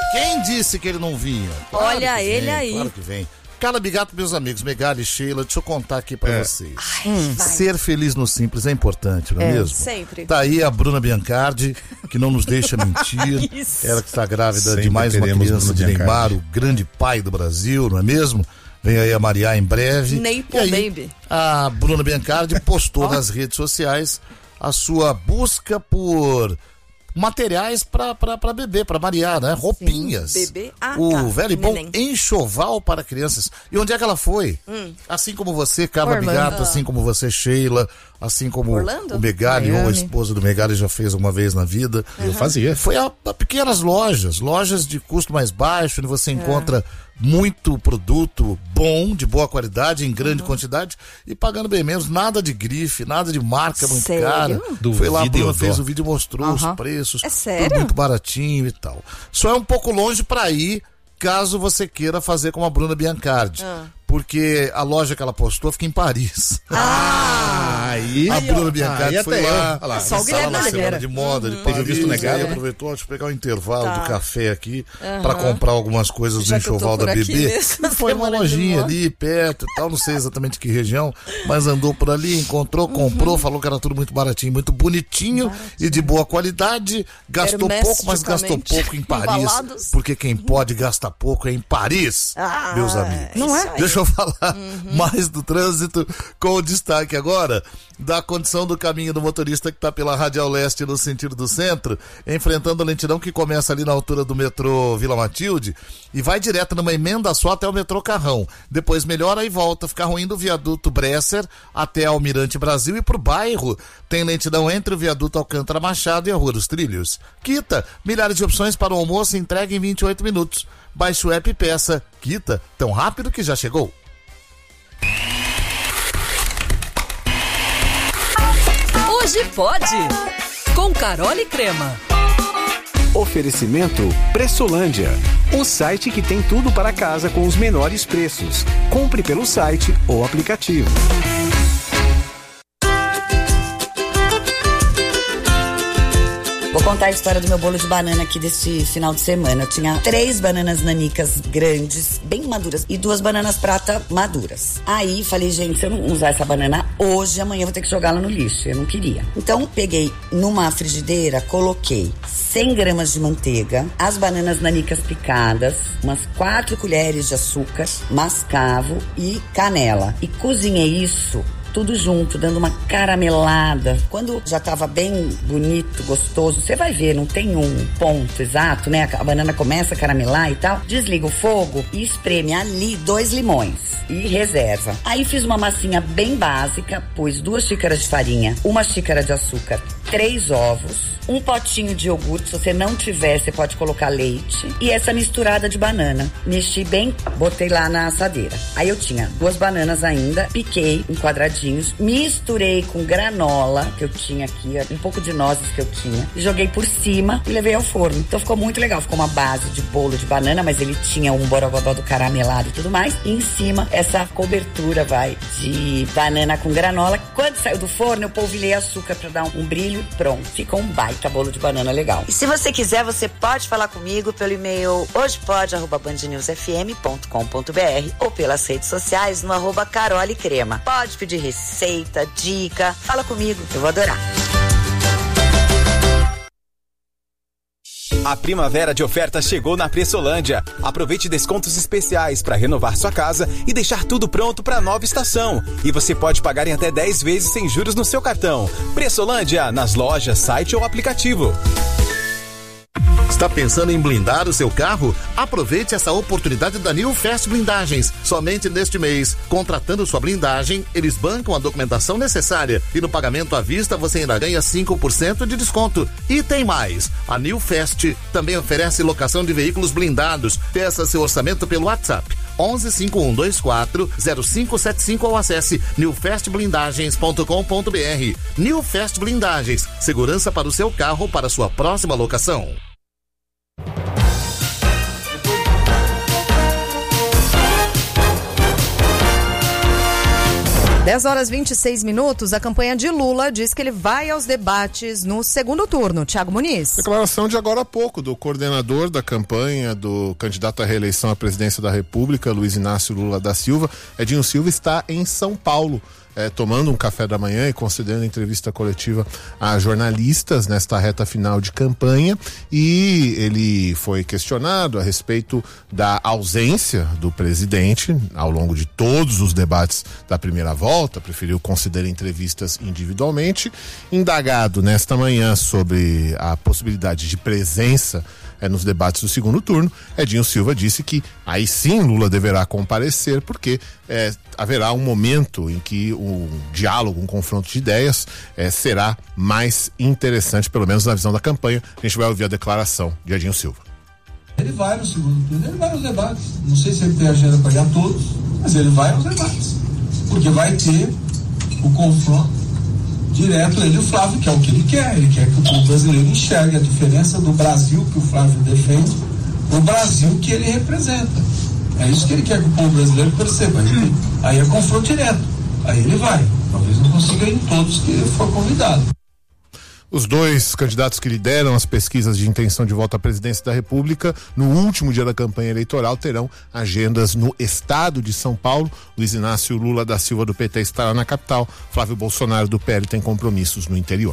Quem disse que ele não vinha? Claro. Olha ele vem, aí. Claro que vem. Carla Bigato, meus amigos, Megali e Sheila, deixa eu contar aqui pra vocês. Vai. Ser feliz no simples é importante, não é mesmo? Sempre. Tá aí a Bruna Biancardi, que não nos deixa mentir. Isso. Ela que está grávida Sempre de mais uma teremos criança Bruna de Neymar, Biancardi. o grande pai do Brasil, não é mesmo? Vem aí a Mariá em breve. Neipo E aí, Baby. a Bruna Biancardi postou nas redes sociais a sua busca por materiais pra bebê, pra Mariá, né? Roupinhas. Bebê? Ah, o tá. velho e bom Neném. enxoval para crianças. E onde é que ela foi? Assim como você, Carla Orlando. Bigato, assim como você, Sheila, assim como Orlando? o Megali, ou a Miami. esposa do Megali já fez uma vez na vida. Eu fazia. Foi a pequenas lojas de custo mais baixo, onde você encontra muito produto bom, de boa qualidade, em grande quantidade, e pagando bem menos, nada de grife, nada de marca muito Sério? cara. Do Foi lá, a Bruna Videodó. fez o vídeo e mostrou os Aham. preços. É sério? Tudo muito baratinho e tal. Só é um pouco longe pra ir, caso você queira fazer como a Bruna Biancardi. Porque a loja que ela postou fica em Paris. Aí, A Bruna Biancardi aí foi até lá, Olha lá. Só o estava Guilherme na semana Oliveira. de moda de Teve o Paris, visto negado, aí né? aproveitou, deixa eu pegar o intervalo Tá. do café aqui pra comprar algumas coisas Já do que eu tô enxoval por da aqui bebê. mesmo, E foi uma semana de lojinha moda. ali perto e tal, não sei exatamente que região, mas andou por ali, encontrou, comprou, falou que era tudo muito baratinho, muito bonitinho e de boa qualidade. Gastou pouco, mas gastou pouco em Paris, Embalados. porque quem pode gastar pouco é em Paris, meus amigos. Não é? Deixa eu falar mais do trânsito, com o destaque agora da condição do caminho do motorista que está pela Radial Leste no sentido do centro, enfrentando a lentidão que começa ali na altura do metrô Vila Matilde e vai direto numa emenda só até o metrô Carrão. Depois melhora e volta, fica ruim do viaduto Bresser até Almirante Brasil e pro bairro. Tem lentidão entre o viaduto Alcântara Machado e a Rua dos Trilhos. Quita, milhares de opções para o almoço entregue em 28 minutos. Baixe o app e peça. Quita, tão rápido que já chegou. Hoje pode. Com Carol e Crema. Oferecimento Pressolândia, o site que tem tudo para casa com os menores preços. Compre pelo site ou aplicativo. Vou contar a história do meu bolo de banana aqui desse final de semana. Eu tinha 3 bananas nanicas grandes, bem maduras, e 2 bananas prata maduras. Aí falei, gente, se eu não usar essa banana hoje, amanhã eu vou ter que jogá-la no lixo. Eu não queria. Então peguei numa frigideira, coloquei 100 gramas de manteiga, as bananas nanicas picadas, umas 4 colheres de açúcar, mascavo e canela. E cozinhei isso tudo junto, dando uma caramelada. Quando já tava bem bonito, gostoso, você vai ver, não tem um ponto exato, né? A banana começa a caramelar e tal. Desliga o fogo e espreme ali 2 limões e reserva. Aí fiz uma massinha bem básica, pus 2 xícaras de farinha, 1 xícara de açúcar, 3 ovos, um potinho de iogurte, se você não tiver, você pode colocar leite, e essa misturada de banana. Mexi bem, botei lá na assadeira. Aí eu tinha 2 bananas ainda, piquei em quadradinhos, misturei com granola, que eu tinha aqui, um pouco de nozes que eu tinha, e joguei por cima e levei ao forno. Então ficou muito legal, ficou uma base de bolo de banana, mas ele tinha um borogodó do caramelado e tudo mais, e em cima essa cobertura, de banana com granola. Quando saiu do forno, eu polvilhei açúcar pra dar um brilho, pronto. Ficou um baita bolo de banana legal. E se você quiser, você pode falar comigo pelo e-mail hojepode@bandnewsfm.com.br ou pelas redes sociais no @carolecrema. Pode pedir receita, dica, fala comigo, eu vou adorar. A primavera de ofertas chegou na Pressolândia. Aproveite descontos especiais para renovar sua casa e deixar tudo pronto para a nova estação. E você pode pagar em até 10 vezes sem juros no seu cartão. Pressolândia, nas lojas, site ou aplicativo. Está pensando em blindar o seu carro? Aproveite essa oportunidade da New Fast Blindagens. Somente neste mês, contratando sua blindagem, eles bancam a documentação necessária e no pagamento à vista você ainda ganha 5% de desconto. E tem mais, a New Fast também oferece locação de veículos blindados. Peça seu orçamento pelo WhatsApp 11 5124 0575 ou acesse newfastblindagens.com.br. New Fast Blindagens, segurança para o seu carro para sua próxima locação. 10h26, a campanha de Lula diz que ele vai aos debates no segundo turno. Thiago Muniz. Declaração de agora há pouco do coordenador da campanha do candidato à reeleição à presidência da República, Luiz Inácio Lula da Silva. Edinho Silva está em São Paulo, tomando um café da manhã e concedendo entrevista coletiva a jornalistas nesta reta final de campanha, e ele foi questionado a respeito da ausência do presidente ao longo de todos os debates da primeira volta, preferiu conceder entrevistas individualmente. Indagado nesta manhã sobre a possibilidade de presença nos debates do segundo turno, Edinho Silva disse que aí sim Lula deverá comparecer, porque haverá um momento em que o diálogo, um confronto de ideias será mais interessante, pelo menos na visão da campanha. A gente vai ouvir a declaração de Edinho Silva. Ele vai no segundo turno, ele vai aos debates. Não sei se ele tem agenda para ir a todos, mas ele vai aos debates, porque vai ter o confronto direto, ele e o Flávio, que é o que ele quer que o povo brasileiro enxergue a diferença do Brasil que o Flávio defende, o Brasil que ele representa. É isso que ele quer que o povo brasileiro perceba. Aí é confronto direto, aí ele vai, talvez não consiga ir em todos que for convidado. Os dois candidatos que lideram as pesquisas de intenção de voto à presidência da República no último dia da campanha eleitoral terão agendas no estado de São Paulo. Luiz Inácio Lula da Silva do PT estará na capital. Flávio Bolsonaro do PL tem compromissos no interior.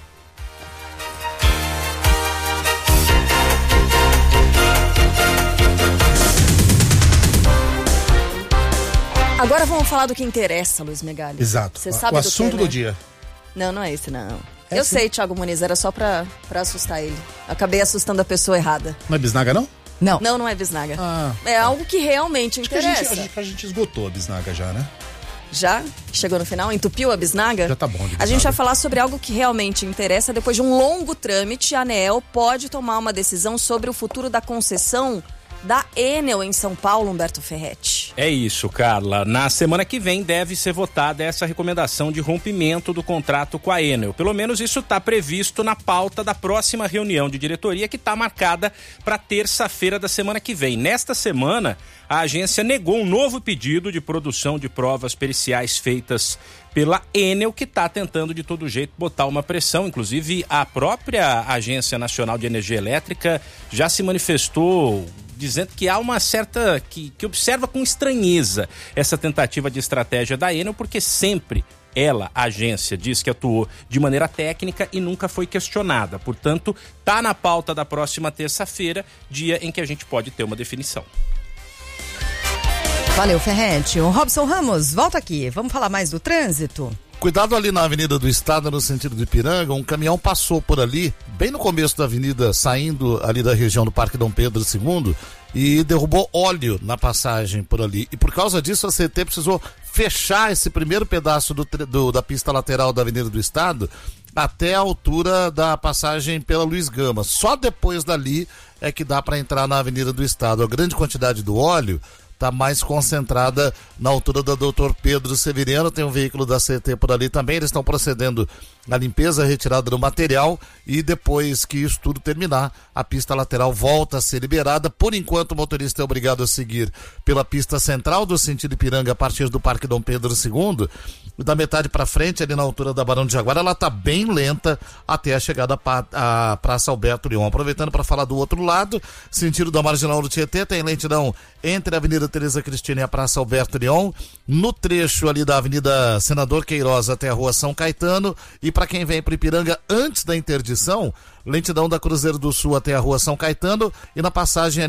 Agora vamos falar do que interessa, Luiz Megali. Exato. Você sabe o assunto do dia. Não é esse, não. Eu sei, Thiago Muniz, era só pra assustar ele. Acabei assustando a pessoa errada. Não é bisnaga, não? Não. Não é bisnaga. É algo que realmente interessa. A gente esgotou a bisnaga já, né? Já? Chegou no final? Entupiu a bisnaga? Já tá bom de bisnaga. A gente vai falar sobre algo que realmente interessa. Depois de um longo trâmite, a ANEEL pode tomar uma decisão sobre o futuro da concessão da Enel em São Paulo, Humberto Ferretti. É isso, Carla. Na semana que vem deve ser votada essa recomendação de rompimento do contrato com a Enel. Pelo menos isso está previsto na pauta da próxima reunião de diretoria, que está marcada para terça-feira da semana que vem. Nesta semana, a agência negou um novo pedido de produção de provas periciais feitas pela Enel, que está tentando de todo jeito botar uma pressão. Inclusive, a própria Agência Nacional de Energia Elétrica já se manifestou dizendo que há uma certa... que observa com estranheza essa tentativa de estratégia da Enel, porque sempre ela, a agência, diz que atuou de maneira técnica e nunca foi questionada. Portanto, está na pauta da próxima terça-feira, dia em que a gente pode ter uma definição. Valeu, Ferretti. O Robson Ramos, volta aqui. Vamos falar mais do trânsito? Cuidado ali na Avenida do Estado, no sentido de Ipiranga, um caminhão passou por ali, bem no começo da avenida, saindo ali da região do Parque Dom Pedro II, e derrubou óleo na passagem por ali. E por causa disso a CT precisou fechar esse primeiro pedaço da pista lateral da Avenida do Estado até a altura da passagem pela Luiz Gama. Só depois dali é que dá para entrar na Avenida do Estado. A grande quantidade do óleo está mais concentrada na altura da Dr. Pedro Severiano. Tem um veículo da CT por ali também. Eles estão procedendo na limpeza, retirada do material, e depois que isso tudo terminar, a pista lateral volta a ser liberada. Por enquanto, o motorista é obrigado a seguir pela pista central do sentido Ipiranga, a partir do Parque Dom Pedro II. Da metade para frente, ali na altura da Barão de Jaguara, ela está bem lenta até a chegada à Praça Alberto Leon. Aproveitando para falar do outro lado, sentido da Marginal do Tietê, tem lentidão entre a Avenida Teresa Cristina e a Praça Alberto Leon, no trecho ali da Avenida Senador Queiroz até a Rua São Caetano, e para quem vem para Ipiranga antes da interdição, lentidão da Cruzeiro do Sul até a Rua São Caetano, e na passagem